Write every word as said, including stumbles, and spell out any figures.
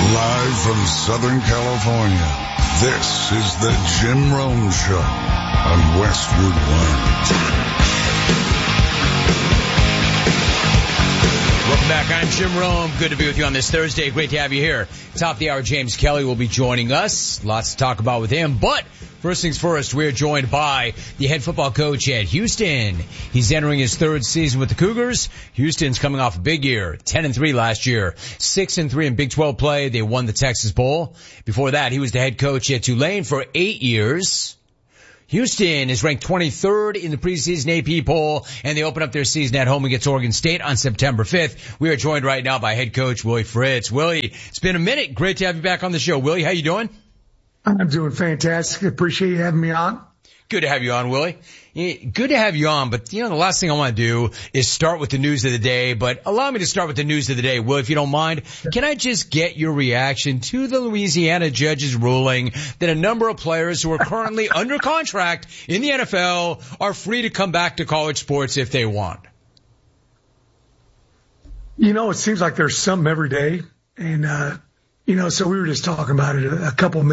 Live from Southern California, this is the Jim Rome Show on Westwood One. Welcome back. I'm Jim Rome. Good to be with you on this Thursday. Great to have you here. Top of the hour, James Kelly will be joining us. Lots to talk about with him. But first things first, we're joined by the head football coach at Houston. He's entering his third season with the Cougars. Houston's coming off a big year, ten and three last year, six and three in Big twelve play. They won the Texas Bowl. Before that, he was the head coach at Tulane for eight years. Houston is ranked twenty-third in the preseason A P poll, and they open up their season at home against Oregon State on September fifth. We are joined right now by head coach Willie Fritz. Willie, it's been a minute. Great to have you back on the show. Willie, how you doing? I'm doing fantastic. Appreciate you having me on. Good to have you on, Willie. Good to have you on, but you know, the last thing I want to do is start with the news of the day, but allow me to start with the news of the day. Will, if you don't mind, can I just get your reaction to the Louisiana judge's ruling that a number of players who are currently under contract in the N F L are free to come back to college sports if they want? You know, it seems like there's something every day. And, uh, you know, so we were just talking about it a, a couple